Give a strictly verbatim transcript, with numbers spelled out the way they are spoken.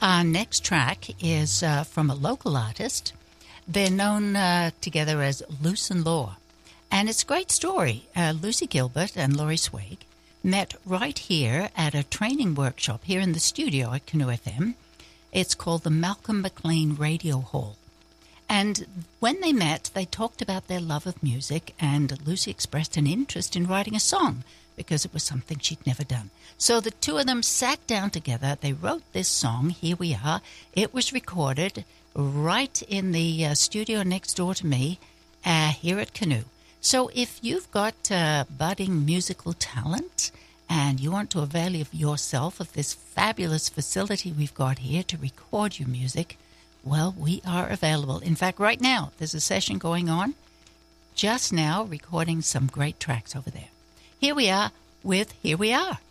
Our next track is uh, from a local artist. They're known uh, together as Luce and Law. And it's a great story. Uh, Lucy Gilbert and Laurie Swag met right here at a training workshop here in the studio at Canoe F M. It's called the Malcolm McLean Radio Hall. And when they met, they talked about their love of music, and Lucy expressed an interest in writing a song because it was something she'd never done. So the two of them sat down together. They wrote this song. Here we are. It was recorded right in the uh, studio next door to me uh, here at Canoe. So if you've got uh, budding musical talent and you want to avail yourself of this fabulous facility we've got here to record your music, well, we are available. In fact, right now, there's a session going on just now recording some great tracks over there. Here we are with Here We Are.